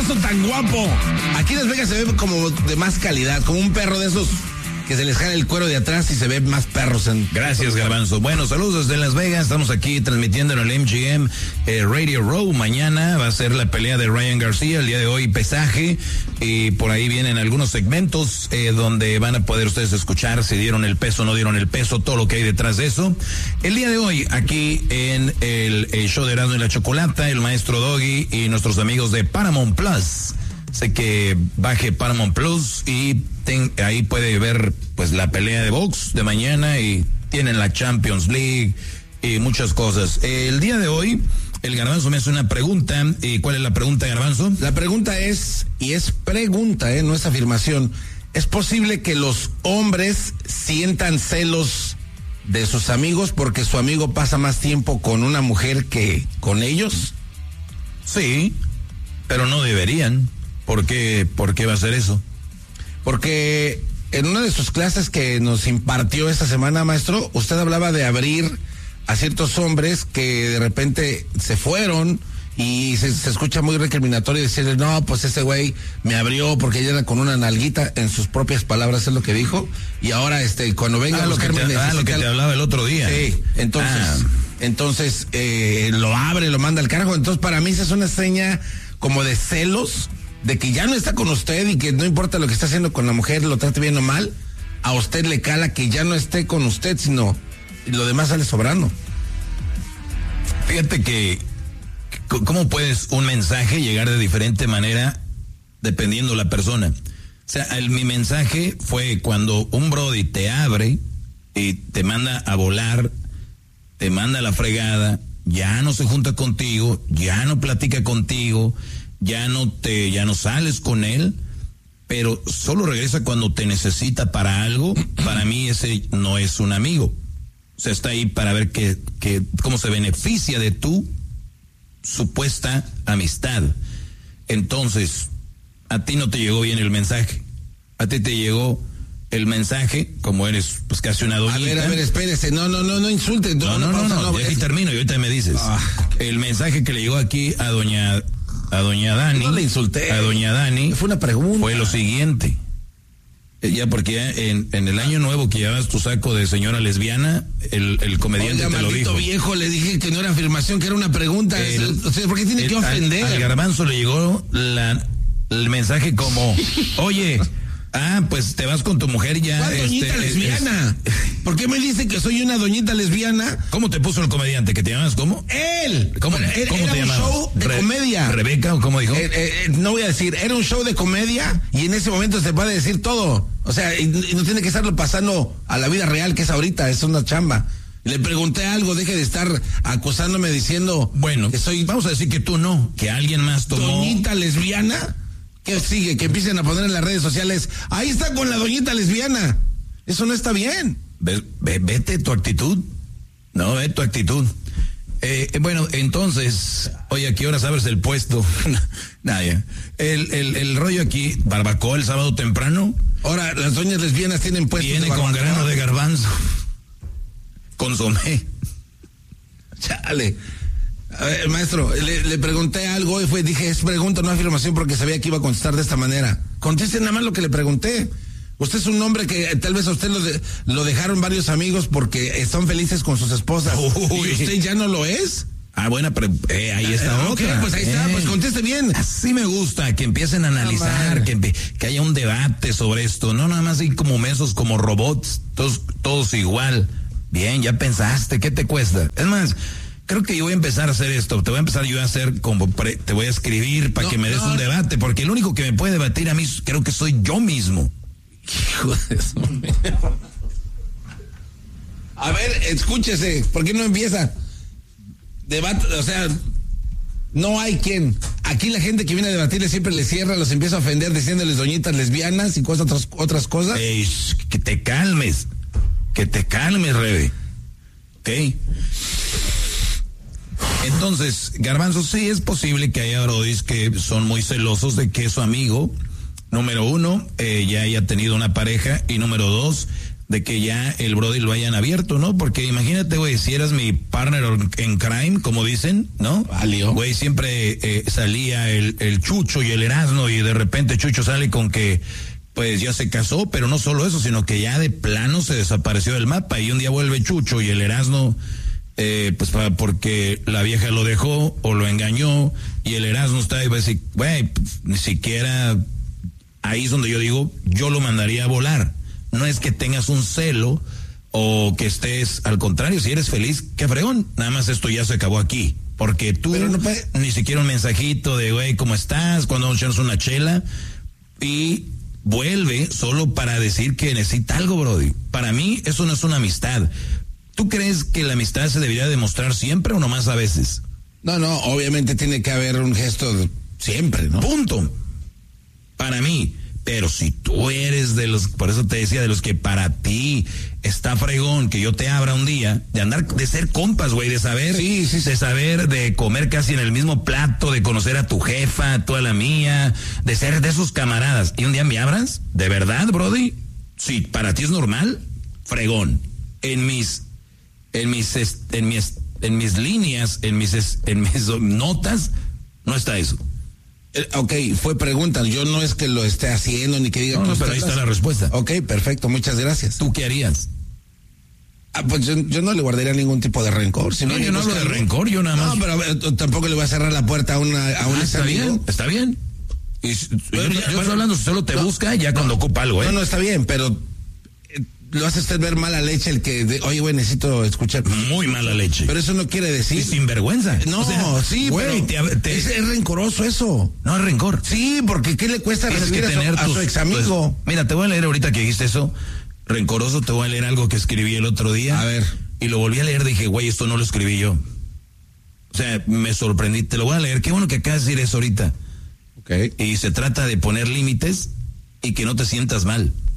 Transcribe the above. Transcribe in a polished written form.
Garbanzo tan guapo. Aquí en Las Vegas se ve como de más calidad, como un perro de esos que se les jala el cuero de atrás y se ve más perros en... Gracias, Garbanzo. Bueno, saludos desde Las Vegas. Estamos aquí transmitiendo en el MGM Radio Row. Mañana va a ser la pelea de Ryan García. El día de hoy pesaje. Y por ahí vienen algunos segmentos donde van a poder ustedes escuchar si dieron el peso o no dieron el peso, todo lo que hay detrás de eso. El día de hoy, aquí en el show de Erasmo y la Chocolata, el maestro Doggy y nuestros amigos de Paramount Plus. Sé que baje Paramount Plus y ahí puede ver pues la pelea de box de mañana y tienen la Champions League y muchas cosas. El día de hoy el Garbanzo me hace una pregunta. ¿Y cuál es la pregunta, Garbanzo? La pregunta es, y es pregunta, no es afirmación, ¿es posible que los hombres sientan celos de sus amigos porque su amigo pasa más tiempo con una mujer que con ellos? Sí, pero no deberían. ¿Por qué va a ser eso? Porque en una de sus clases que nos impartió esta semana, maestro, usted hablaba de abrir a ciertos hombres que de repente se fueron y se escucha muy recriminatorio decirle, no, pues ese güey me abrió porque ella era con una nalguita, en sus propias palabras es lo que dijo, y ahora cuando venga lo que te hablaba el otro día. Sí, entonces lo abre, lo manda al carajo. Entonces para mí esa es una seña como de celos, de que ya no está con usted y que no importa lo que está haciendo con la mujer, lo trate bien o mal, a usted le cala que ya no esté con usted, sino lo demás sale sobrando. Fíjate que cómo puedes un mensaje llegar de diferente manera dependiendo la persona. O sea, mi mensaje fue cuando un brody te abre y te manda a volar, te manda a la fregada, ya no se junta contigo, ya no platica contigo, ya no sales con él, pero solo regresa cuando te necesita para algo. Para mí ese no es un amigo. O sea, está ahí para ver cómo se beneficia de tu supuesta amistad. Entonces, a ti no te llegó bien el mensaje. A ti te llegó el mensaje, como eres pues casi una doñita. A ver, espérese, no insulte. No, aquí termino y ahorita me dices. El mensaje que le llegó aquí a doña Dani. No le insulté. A doña Dani. Fue una pregunta. Fue lo siguiente. Ya porque ya en el año nuevo que llevabas tu saco de señora lesbiana, el comediante te lo dijo. Viejo, le dije que no era afirmación, que era una pregunta. ¿Por qué tiene que ofender? Al Garbanzo le llegó el mensaje como, oye, pues te vas con tu mujer ya. ¿Cuál doñita lesbiana? ¿Por qué me dice que soy una doñita lesbiana? ¿Cómo te puso el comediante? ¿Que te llamas cómo? Él. ¿Cómo era te un llamabas? Show de comedia. ¿Rebeca o cómo dijo? No voy a decir, era un show de comedia y en ese momento se puede decir todo. O sea, y no tiene que estarlo pasando a la vida real que es ahorita, es una chamba. Le pregunté algo, deje de estar acusándome diciendo, bueno, que soy... Vamos a decir que tú no, que alguien más tomó... ¿Doñita lesbiana? ¿Qué sigue? Que empiecen a poner en las redes sociales, ahí está con la doñita lesbiana. Eso no está bien. Vete tu actitud. No, ve tu actitud. Bueno, entonces, oye, ¿a qué horas abres el puesto? Nada, el rollo aquí, barbacoa el sábado temprano. Ahora, las doñas lesbianas tienen puestos. Viene con grano de garbanzo. Consomé. Chale. A ver, maestro, le pregunté algo y dije, es pregunta, no afirmación, porque sabía que iba a contestar de esta manera. Conteste nada más lo que le pregunté. Usted es un hombre que tal vez a usted lo dejaron varios amigos porque están felices con sus esposas. ¿Y usted ya no lo es? Bueno, pero ahí está otra. Pues ahí está, pues conteste bien. Así me gusta, que empiecen a analizar, que haya un debate sobre esto. No nada más ir como mensos, como robots, todos igual. Bien, ya pensaste, ¿qué te cuesta? Es más, creo que yo voy a empezar a hacer esto. Te voy a empezar yo a hacer te voy a escribir para que me des un debate, porque el único que me puede debatir a mí creo que soy yo mismo. Hijo de eso. A ver, escúchese, ¿por qué no empieza? Debate, o sea, no hay quien. Aquí la gente que viene a debatirle siempre le cierra, los empieza a ofender diciéndoles doñitas lesbianas y otras cosas. Que te calmes, Rebe. ¿Ok? Entonces, Garbanzo, sí es posible que haya brodis que son muy celosos de que su amigo, número uno, ya haya tenido una pareja, y número dos, de que ya el Brody lo hayan abierto, ¿no? Porque imagínate, güey, si eras mi partner en crime, como dicen, ¿no? Valió. Güey, siempre salía el Chucho y el Erasmo, y de repente Chucho sale con que pues ya se casó, pero no solo eso, sino que ya de plano se desapareció del mapa, y un día vuelve Chucho y el Erasmo, pues porque la vieja lo dejó o lo engañó, y el Erasmo está ahí, va a decir, güey, pues, ni siquiera ahí es donde yo digo, yo lo mandaría a volar. No es que tengas un celo o que estés, al contrario, si eres feliz, qué fregón, nada más esto ya se acabó aquí, porque tú ni siquiera un mensajito de, güey, ¿cómo estás? Cuando vamos a echarnos una chela, y vuelve solo para decir que necesita algo, Brody. Para mí eso no es una amistad. ¿Tú crees que la amistad se debería demostrar siempre o nomás a veces? No, obviamente tiene que haber un gesto siempre, ¿no? Punto. Para mí. Pero si tú eres de los, por eso te decía, de los que para ti está fregón que yo te abra un día, de andar, de ser compas, güey, de saber, de saber, de comer casi en el mismo plato, de conocer a tu jefa, tú a la mía, de ser de esos camaradas, y un día me abras, ¿de verdad, Brody? Si para ti es normal, fregón. En mis líneas, en mis notas, no está eso. Ok, fue pregunta, yo no es que lo esté haciendo ni que diga... No, pero ahí está la respuesta. Ok, perfecto, muchas gracias. ¿Tú qué harías? Pues yo no le guardaría ningún tipo de rencor. No, yo no hablo de rencor, yo nada más... No, pero tampoco le voy a cerrar la puerta a un está amigo. Está bien. Y yo estoy hablando, solo te busca ya cuando ocupa algo, ¿eh? No, está bien, pero... lo hace usted ver mala leche el que, oye, güey, necesito escuchar. Muy mala leche. Pero eso no quiere decir... Y sinvergüenza. No, o sea, sí, güey, es rencoroso eso. No es rencor. Sí, porque ¿qué le cuesta recibir a su ex amigo? Pues, mira, te voy a leer ahorita que dijiste eso. Rencoroso, te voy a leer algo que escribí el otro día. A ver. Y lo volví a leer, dije, güey, esto no lo escribí yo. O sea, me sorprendí. Te lo voy a leer. Qué bueno que acabas de decir eso ahorita. Okay. Y se trata de poner límites y que no te sientas mal.